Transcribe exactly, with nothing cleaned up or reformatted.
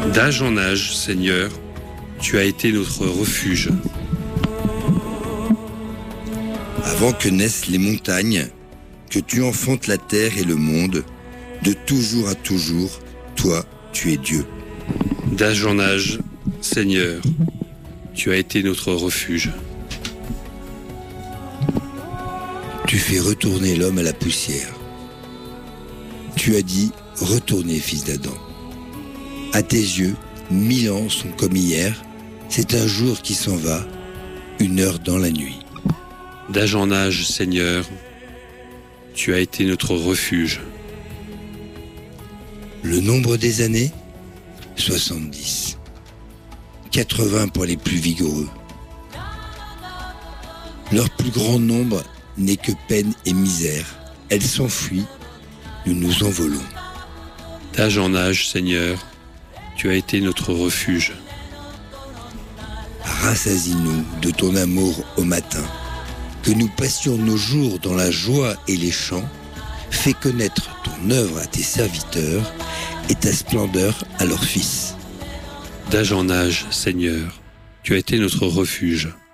D'âge en âge, Seigneur, tu as été notre refuge. Avant que naissent les montagnes, que tu enfantes la terre et le monde, de toujours à toujours, toi, tu es Dieu. D'âge en âge, Seigneur, tu as été notre refuge. Tu fais retourner l'homme à la poussière. Tu as dit, retournez, fils d'Adam. À tes yeux, mille ans sont comme hier, c'est un jour qui s'en va, une heure dans la nuit. D'âge en âge, Seigneur, tu as été notre refuge. Le nombre des années, soixante-dix. quatre-vingts pour les plus vigoureux. Leur plus grand nombre n'est que peine et misère. Elles s'enfuient, nous nous envolons. D'âge en âge, Seigneur, tu as été notre refuge. Rassasie-nous de ton amour au matin, que nous passions nos jours dans la joie et les chants. Fais connaître ton œuvre à tes serviteurs et ta splendeur à leurs fils. D'âge en âge, Seigneur, tu as été notre refuge.